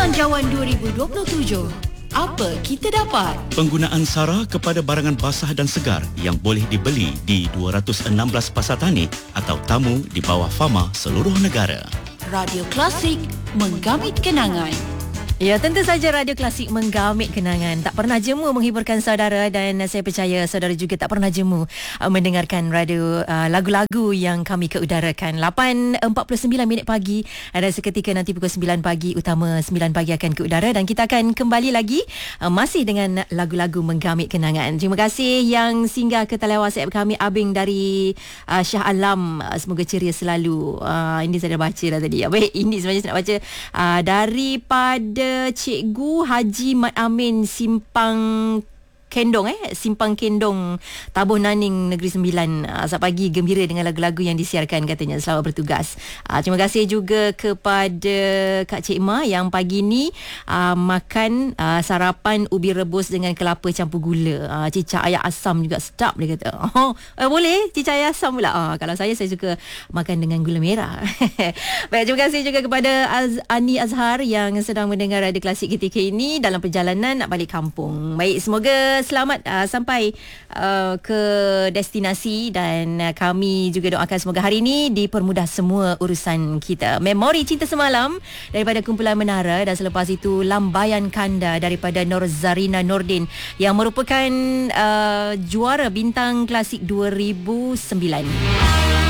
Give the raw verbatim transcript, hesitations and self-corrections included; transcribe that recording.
Belanjawan dua ribu dua puluh tujuh. Apa kita dapat? Penggunaan SARA kepada barangan basah dan segar yang boleh dibeli di dua ratus enam belas pasar tani atau tamu di bawah fama seluruh negara. Radio Klasik, menggamit kenangan. Ya, tentu saja Radio Klasik menggamit kenangan. Tak pernah jemu menhiburkan saudara dan saya percaya saudara juga tak pernah jemu uh, mendengarkan radio uh, lagu-lagu yang kami keudarakan. lapan empat puluh sembilan minit pagi dan seketika nanti pukul sembilan pagi utama sembilan pagi akan keudara dan kita akan kembali lagi uh, masih dengan lagu-lagu menggamit kenangan. Terima kasih yang singgah ke talian WhatsApp kami Abing dari uh, Shah Alam. Uh, semoga ceria selalu. Uh, ini saya dah baca dah tadi. Baik, ini sebenarnya saya nak baca uh, daripada Cikgu Haji Mat Amin Simpang Kendong eh Simpang Kendong Tabuh Naning Negeri Sembilan. Uh, selamat pagi, gembira dengan lagu-lagu yang disiarkan katanya. Selamat bertugas. Uh, terima kasih juga kepada Kak Cik Ma yang pagi ni uh, makan uh, sarapan ubi rebus dengan kelapa campur gula. Uh, cicak ayam asam juga sedap dia kata. Oh, eh, boleh cicak ayam asam pula. Uh, kalau saya saya suka makan dengan gula merah. Baik, terima kasih juga kepada Az- Ani Azhar yang sedang mendengar Radio Klasik ketika ini dalam perjalanan nak balik kampung. Baik, semoga selamat uh, sampai uh, ke destinasi dan uh, kami juga doakan semoga hari ini dipermudah semua urusan kita. Memori Cinta Semalam daripada kumpulan Menara dan selepas itu Lambayan Kanda daripada Nur Zarina Nordin yang merupakan uh, juara bintang klasik dua ribu sembilan.